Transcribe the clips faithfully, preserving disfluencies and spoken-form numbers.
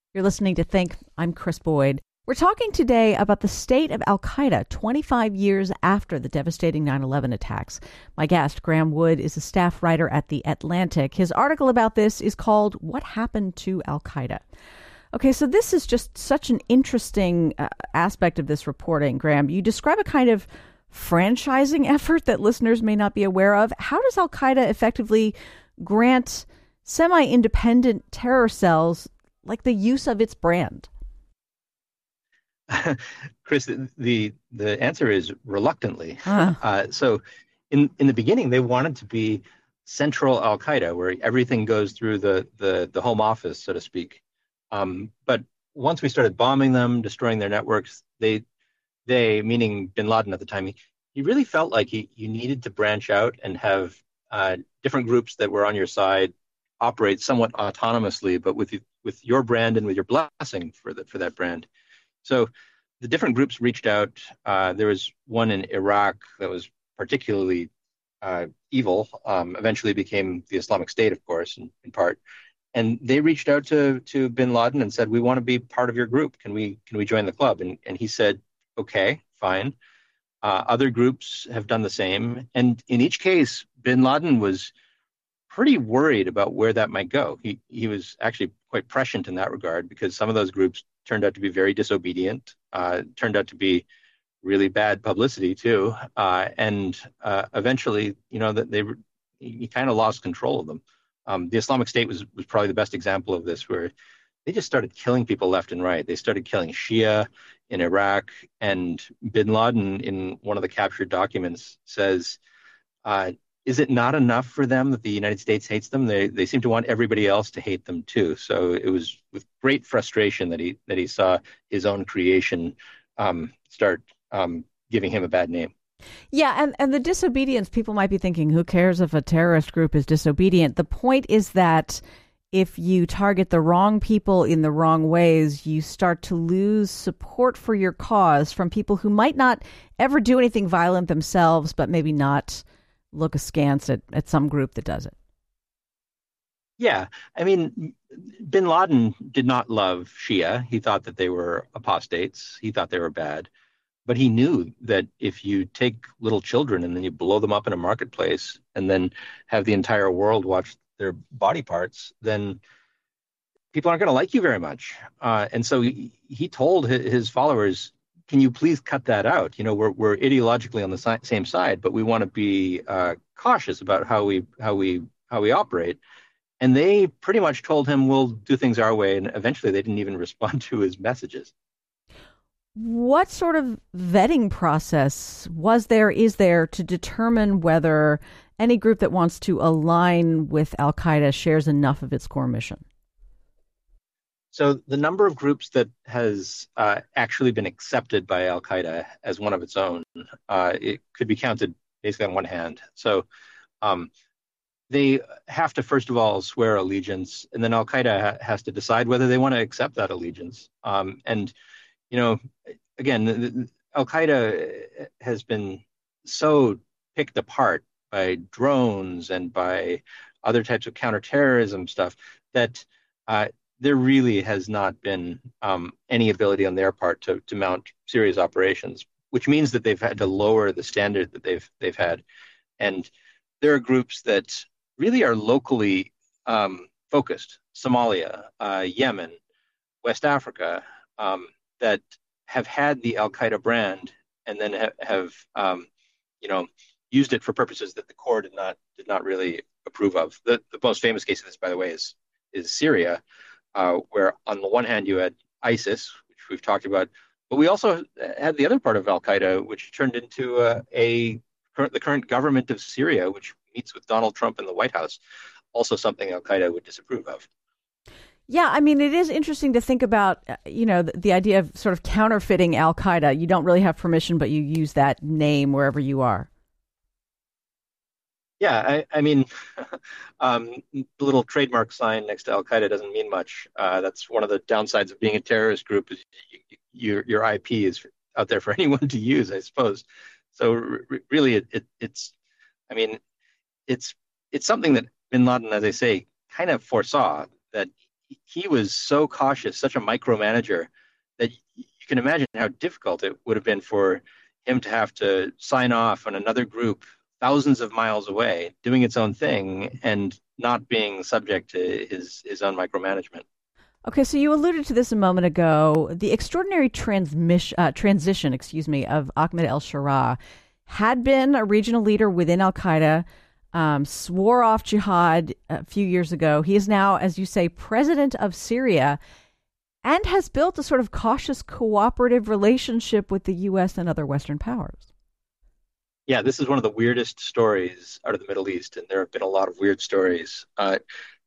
You're listening to Think. I'm Chris Boyd. We're talking today about the state of al-Qaeda twenty-five years after the devastating nine eleven attacks. My guest, Graeme Wood, is a staff writer at The Atlantic. His article about this is called What Happened to Al-Qaeda? Okay, so this is just such an interesting uh, aspect of this reporting, Graeme. You describe a kind of franchising effort that listeners may not be aware of. How does al-Qaeda effectively grant semi-independent terror cells like the use of its brand? Chris, the the answer is reluctantly. Uh. Uh, so in, in the beginning, they wanted to be central al-Qaeda, where everything goes through the, the, the home office, so to speak. Um, but once we started bombing them, destroying their networks, they, they meaning bin Laden at the time, he, he really felt like he, you needed to branch out and have uh, different groups that were on your side operate somewhat autonomously, but with with your brand and with your blessing for the, for that brand. So the different groups reached out. Uh, there was one in Iraq that was particularly uh, evil, um, eventually became the Islamic State, of course, in, in part. And they reached out to to bin Laden and said, we want to be part of your group. Can we can we join the club? And, and he said, okay, fine. Uh, other groups have done the same. And in each case, bin Laden was pretty worried about where that might go. He he was actually quite prescient in that regard, because some of those groups turned out to be very disobedient, uh, turned out to be really bad publicity too, uh, and uh, eventually, you know, that they he kind of lost control of them. Um, the Islamic State was was probably the best example of this, where they just started killing people left and right. They started killing Shia in Iraq, and bin Laden, in one of the captured documents, says, Uh, is it not enough for them that the United States hates them? They they seem to want everybody else to hate them too. So it was with great frustration that he that he saw his own creation um, start um, giving him a bad name. Yeah, and, and the disobedience, people might be thinking, who cares if a terrorist group is disobedient? The point is that if you target the wrong people in the wrong ways, you start to lose support for your cause from people who might not ever do anything violent themselves, but maybe not look askance at, at some group that does it. Yeah, I mean, bin Laden did not love Shia. He thought that they were apostates. He thought they were bad. But he knew that if you take little children and then you blow them up in a marketplace and then have the entire world watch their body parts, then people aren't going to like you very much. Uh, and so he, he told his followers, can you please cut that out? You know, we're we're ideologically on the si- same side, but we want to be uh, cautious about how we how we how we operate. And they pretty much told him, we'll do things our way. And eventually they didn't even respond to his messages. What sort of vetting process was there, is there, to determine whether any group that wants to align with al-Qaeda shares enough of its core mission? So the number of groups that has uh, actually been accepted by al-Qaeda as one of its own, uh, it could be counted basically on one hand. So um, they have to, first of all, swear allegiance, and then al-Qaeda ha- has to decide whether they want to accept that allegiance. Um, and, you know, again, the, the, al-Qaeda has been so picked apart by drones and by other types of counterterrorism stuff that uh, there really has not been um, any ability on their part to, to mount serious operations, which means that they've had to lower the standard that they've they've had. And there are groups that really are locally um, focused: Somalia, uh, Yemen, West Africa, um, that have had the al-Qaeda brand and then ha- have um, you know used it for purposes that the core did not did not really approve of. The the most famous case of this, by the way, is is Syria. Uh, where on the one hand you had ISIS, which we've talked about, but we also had the other part of al-Qaeda, which turned into uh, a current, the current government of Syria, which meets with Donald Trump in the White House, also something al-Qaeda would disapprove of. Yeah, I mean, it is interesting to think about, you know, the, the idea of sort of counterfeiting al-Qaeda. You don't really have permission, but you use that name wherever you are. Yeah, I, I mean, um, the little trademark sign next to Al Qaeda doesn't mean much. Uh, that's one of the downsides of being a terrorist group, is you, you, your your I P is out there for anyone to use, I suppose. So r- really, it, it, it's, I mean, it's it's something that bin Laden, as I say, kind of foresaw, that he was so cautious, such a micromanager, that you can imagine how difficult it would have been for him to have to sign off on another group thousands of miles away doing its own thing and not being subject to his his own micromanagement. Okay, so you alluded to this a moment ago. The extraordinary transmission, uh, transition, excuse me, of Ahmed el-Sharaa had been a regional leader within al-Qaeda, um, swore off jihad a few years ago. He is now, as you say, president of Syria and has built a sort of cautious cooperative relationship with the U S and other Western powers. Yeah, this is one of the weirdest stories out of the Middle East, and there have been a lot of weird stories. Uh,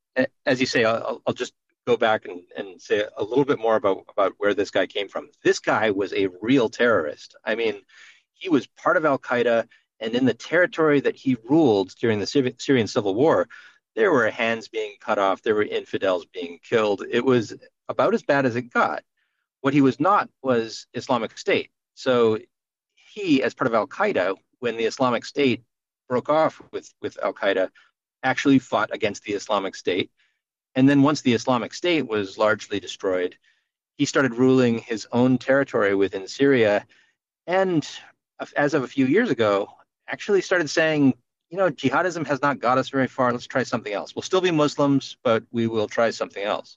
as you say, I'll, I'll just go back and, and say a little bit more about, about where this guy came from. This guy was a real terrorist. I mean, he was part of al-Qaeda, and in the territory that he ruled during the Syrian civil war, there were hands being cut off, there were infidels being killed. It was about as bad as it got. What he was not was Islamic State. So he, as part of al-Qaeda, when the Islamic State broke off with, with al-Qaeda, actually fought against the Islamic State. And then once the Islamic State was largely destroyed, he started ruling his own territory within Syria. And as of a few years ago, actually started saying, you know, jihadism has not got us very far. Let's try something else. We'll still be Muslims, but we will try something else.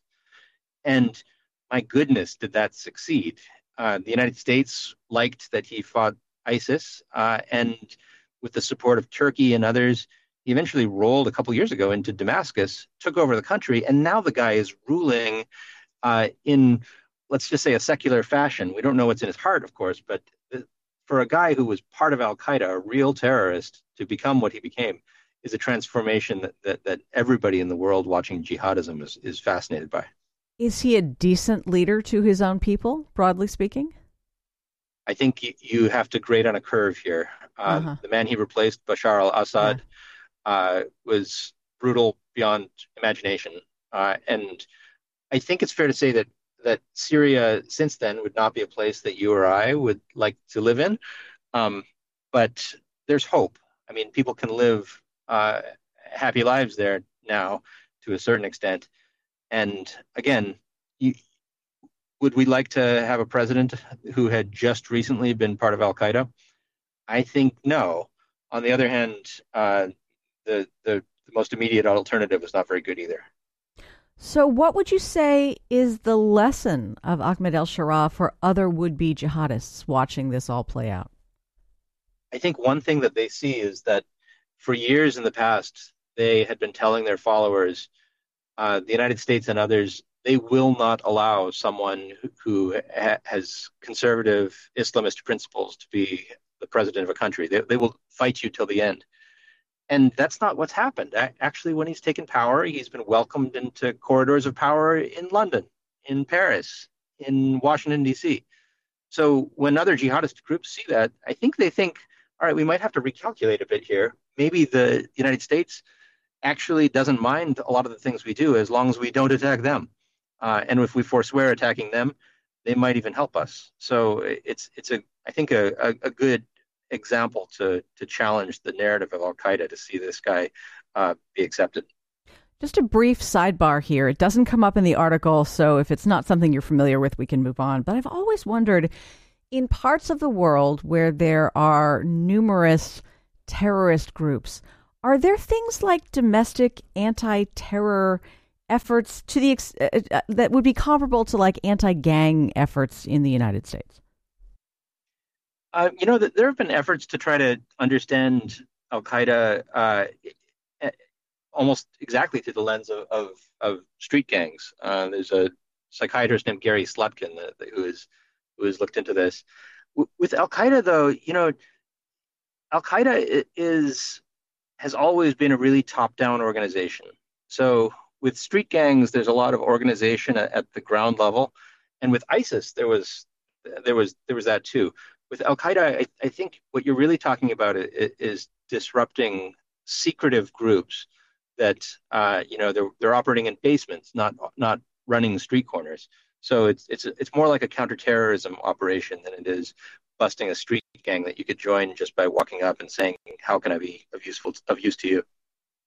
And my goodness, did that succeed? Uh, the United States liked that he fought ISIS, uh, and with the support of Turkey and others, he eventually rolled a couple years ago into Damascus, took over the country, and now the guy is ruling uh, in, let's just say, a secular fashion. We don't know what's in his heart, of course, but for a guy who was part of al-Qaeda, a real terrorist, to become what he became is a transformation that, that, that everybody in the world watching jihadism is, is fascinated by. Is he a decent leader to his own people, broadly speaking? I think you, you have to grade on a curve here. Uh, uh-huh. The man he replaced, Bashar al-Assad, yeah. uh, was brutal beyond imagination. Uh, and I think it's fair to say that that Syria since then would not be a place that you or I would like to live in. Um, but there's hope. I mean, people can live uh, happy lives there now to a certain extent. And again, you, would we like to have a president who had just recently been part of al-Qaeda? I think no. On the other hand, uh, the, the the most immediate alternative is not very good either. So what would you say is the lesson of Ahmed el-Sharaa for other would-be jihadists watching this all play out? I think one thing that they see is that for years in the past, they had been telling their followers, uh, the United States and others, they will not allow someone who, who ha- has conservative Islamist principles to be the president of a country. They, they will fight you till the end. And that's not what's happened. Actually, when he's taken power, he's been welcomed into corridors of power in London, in Paris, in Washington, D C. So when other jihadist groups see that, I think they think, all right, we might have to recalculate a bit here. Maybe the United States actually doesn't mind a lot of the things we do as long as we don't attack them. Uh, and if we forswear attacking them, they might even help us. So it's, it's a, I think, a, a, a good example to to challenge the narrative of al-Qaeda to see this guy uh, be accepted. Just a brief sidebar here. It doesn't come up in the article, so if it's not something you're familiar with, we can move on. But I've always wondered, in parts of the world where there are numerous terrorist groups, are there things like domestic anti-terror efforts to the ex- uh, that would be comparable to like anti-gang efforts in the United States? Uh, you know, there have been efforts to try to understand al-Qaeda uh, almost exactly through the lens of, of, of street gangs. Uh, there's a psychiatrist named Gary Slutkin that, that, who, is, who has looked into this. W- with al-Qaeda, though, you know, al-Qaeda is has always been a really top-down organization. So with street gangs, there's a lot of organization at, at the ground level, and with ISIS, there was there was there was that too. With al-Qaeda, I, I think what you're really talking about is, is disrupting secretive groups that, uh, you know, they're they're operating in basements, not not running street corners. So it's it's it's more like a counterterrorism operation than it is busting a street gang that you could join just by walking up and saying, "How can I be of useful of use to you?"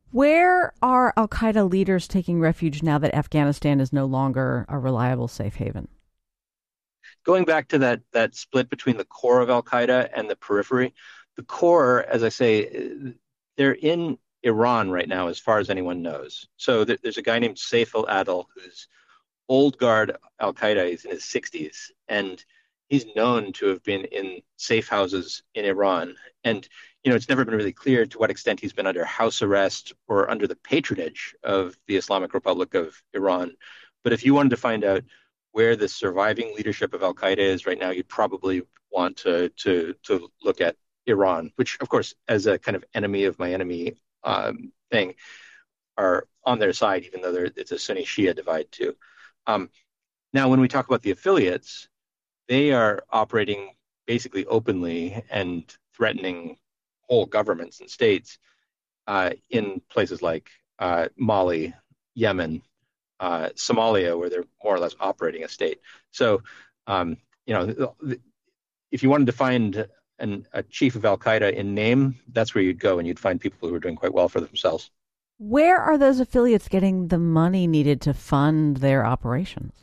Where are Al Qaeda leaders taking refuge now that Afghanistan is no longer a reliable safe haven? Going back to that that split between the core of Al Qaeda and the periphery, the core, as I say, they're in Iran right now, as far as anyone knows. So there, there's a guy named Saif al-Adil who's old guard Al Qaeda. He's in his sixties, and he's known to have been in safe houses in Iran. And you know, it's never been really clear to what extent he's been under house arrest or under the patronage of the Islamic Republic of Iran. But if you wanted to find out where the surviving leadership of Al Qaeda is right now, you'd probably want to to to look at Iran, which, of course, as a kind of enemy of my enemy um, thing, are on their side, even though it's a Sunni Shia divide too. Um, now, when we talk about the affiliates, they are operating basically openly and threatening whole governments and states uh, in places like uh, Mali, Yemen, uh, Somalia, where they're more or less operating a state. So, um, you know, if you wanted to find an, a chief of Al Qaeda in name, that's where you'd go, and you'd find people who are doing quite well for themselves. Where are those affiliates getting the money needed to fund their operations?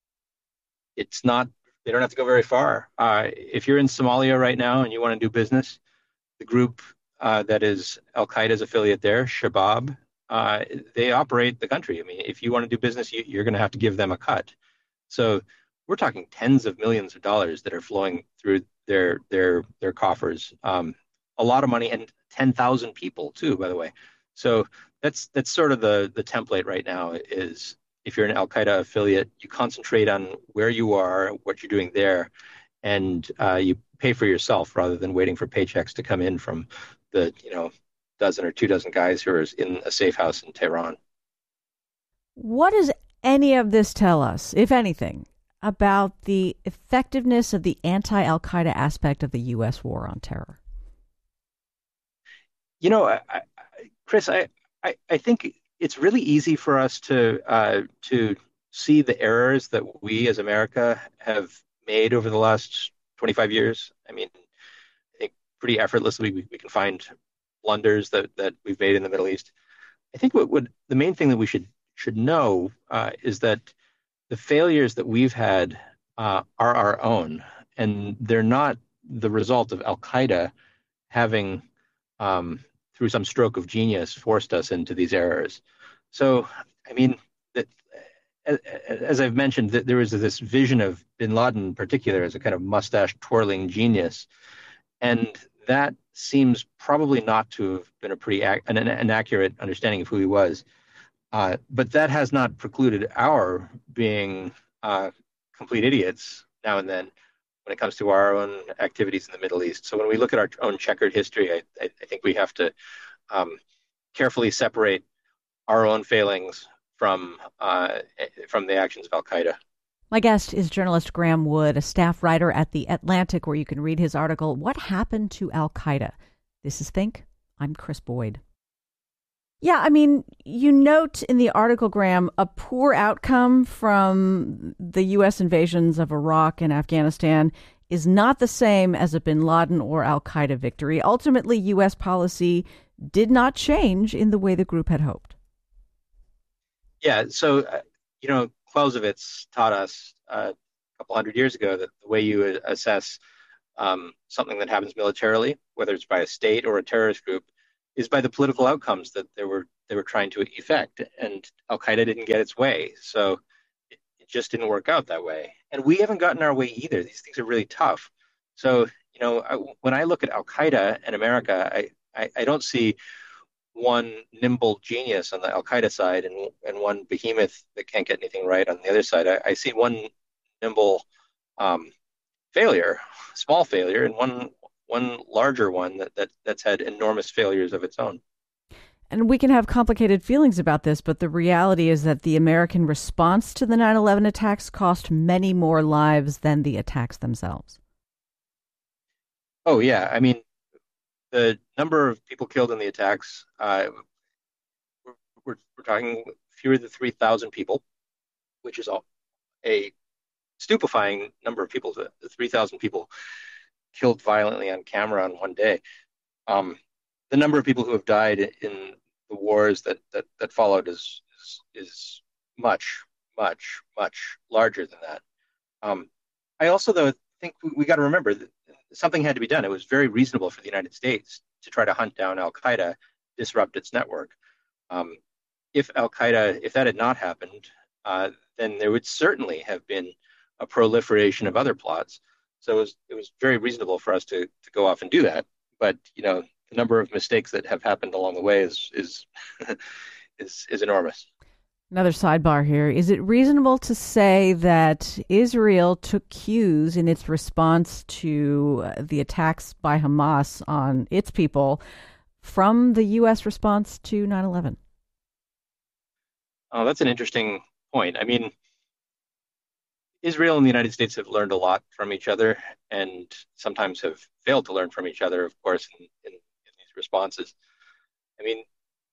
It's not, they don't have to go very far. Uh, if you're in Somalia right now and you want to do business, the group uh, that is Al Qaeda's affiliate there, Shabab, uh, they operate the country. I mean, if you want to do business, you, you're going to have to give them a cut. So we're talking tens of millions of dollars that are flowing through their their their coffers. Um, a lot of money, and ten thousand people too, by the way. So that's that's sort of the the template right now. Is if you're an Al Qaeda affiliate, you concentrate on where you are, what you're doing there, and uh, you pay for yourself rather than waiting for paychecks to come in from the you know dozen or two dozen guys who are in a safe house in Tehran. What does any of this tell us, if anything, about the effectiveness of the anti-Al Qaeda aspect of the U S war on terror? You know, I, I, Chris, I, I I think it's really easy for us to uh, to see the errors that we as America have made over the last twenty-five years. I mean, I think pretty effortlessly we, we can find blunders that, that we've made in the Middle East. I think what would the main thing that we should should know uh, is that the failures that we've had uh, are our own, and they're not the result of Al Qaeda having, um, through some stroke of genius, forced us into these errors. So, I mean, that, as I've mentioned, that there was this vision of bin Laden in particular as a kind of mustache twirling genius, and that seems probably not to have been a pretty ac- an, an accurate understanding of who he was. Uh, but that has not precluded our being uh, complete idiots now and then when it comes to our own activities in the Middle East. So when we look at our own checkered history, I, I, I think we have to um, carefully separate our own failings from uh, from the actions of Al Qaeda. My guest is journalist Graeme Wood, a staff writer at The Atlantic, where you can read his article, What Happened to Al Qaeda? This is Think. I'm Chris Boyd. Yeah, I mean, you note in the article, Graeme, a poor outcome from the U S invasions of Iraq and Afghanistan is not the same as a bin Laden or Al Qaeda victory. Ultimately, U S policy did not change in the way the group had hoped. Yeah, so, uh, you know, Clausewitz taught us uh, a couple hundred years ago that the way you assess um, something that happens militarily, whether it's by a state or a terrorist group, is by the political outcomes that they were they were trying to effect. And Al Qaeda didn't get its way, so it, it just didn't work out that way. And we haven't gotten our way either. These things are really tough. So you know, I, when I look at Al Qaeda and America, I, I I don't see one nimble genius on the Al Qaeda side and and one behemoth that can't get anything right on the other side. I, I see one nimble um, failure, small failure, and one one larger one that, that that's had enormous failures of its own. And we can have complicated feelings about this, but the reality is that the American response to the nine eleven attacks cost many more lives than the attacks themselves. Oh, yeah. I mean, the number of people killed in the attacks, uh, we're, we're, we're talking fewer than three thousand people, which is all, a stupefying number of people. The, the three thousand people killed violently on camera on one day. Um, the number of people who have died in the the wars that that, that followed is, is is much, much, much larger than that. Um, I also, though, think we, we got to remember that something had to be done. It was very reasonable for the United States to try to hunt down al-Qaeda, disrupt its network. Um, if al-Qaeda, if that had not happened, uh, then there would certainly have been a proliferation of other plots. So it was, it was very reasonable for us to, to go off and do that. But, you know, the number of mistakes that have happened along the way is is is, is enormous. Another sidebar here. Is it reasonable to say that Israel took cues in its response to the attacks by Hamas on its people from the U S response to nine eleven? Oh, that's an interesting point. I mean, Israel and the United States have learned a lot from each other and sometimes have failed to learn from each other, of course, in, in, in these responses. I mean,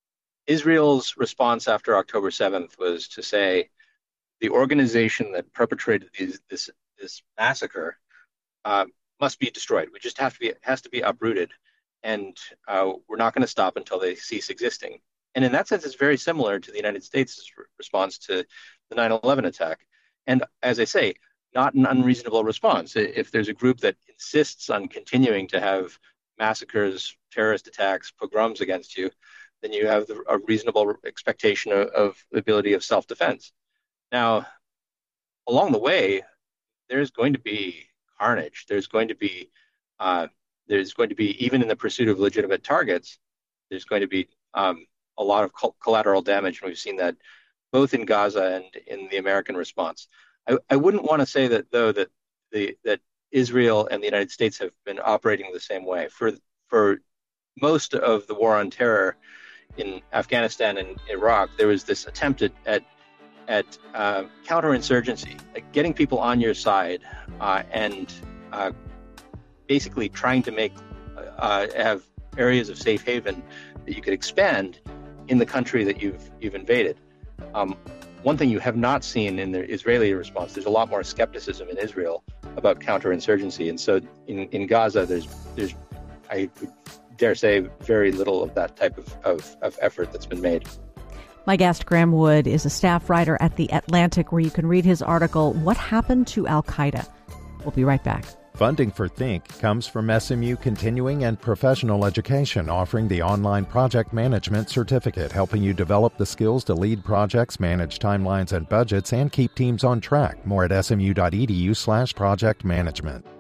Israel's response after October seventh was to say the organization that perpetrated these, this this massacre uh, must be destroyed. We just have to be has to be uprooted, and uh, we're not going to stop until they cease existing. And in that sense, it's very similar to the United States' response to the nine eleven attack. And as I say, not an unreasonable response. If there's a group that insists on continuing to have massacres, terrorist attacks, pogroms against you, then you have a reasonable expectation of, of the ability of self-defense. Now, along the way, there's going to be carnage. There's going to be, uh, there's going to be, even in the pursuit of legitimate targets, there's going to be um, a lot of collateral damage. And we've seen that both in Gaza and in the American response. I, I wouldn't want to say that, though, that the that Israel and the United States have been operating the same way. For for most of the war on terror in Afghanistan and Iraq, there was this attempt at at, at uh, counterinsurgency, like getting people on your side uh, and uh, basically trying to make uh, have areas of safe haven that you could expand in the country that you've you've invaded. Um, one thing you have not seen in the Israeli response, there's a lot more skepticism in Israel about counterinsurgency, and so in, in Gaza, there's there's I would dare say very little of that type of, of, of effort that's been made. My guest, Graham Wood, is a staff writer at The Atlantic, where you can read his article, What Happened to Al-Qaeda? We'll be right back. Funding for Think comes from S M U Continuing and Professional Education, offering the online project management certificate, helping you develop the skills to lead projects, manage timelines and budgets, and keep teams on track. More at smu.edu slash project management.